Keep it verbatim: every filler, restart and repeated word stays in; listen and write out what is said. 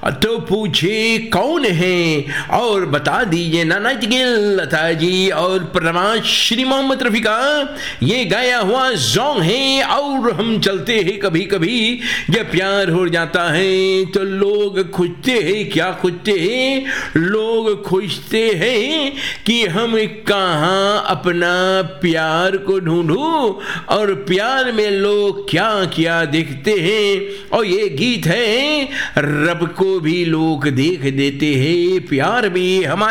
तो पूछे कौन है और बता दीजिए। नाना गिल, लता जी और प्रणाम श्री मोहम्मद रफीका, ये गाया हुआ सॉन्ग है। और हम चलते हैं कभी कभी जब प्यार हो जाता है तो लोग खोजते हैं, क्या खोजते हैं? लोग खोजते हैं कि हम कहाँ अपना प्यार को ढूंढूं, और प्यार में लोग क्या क्या देखते हैं। और ये गीत है रब को भी लोग देख देते हैं, प्यार भी हमारे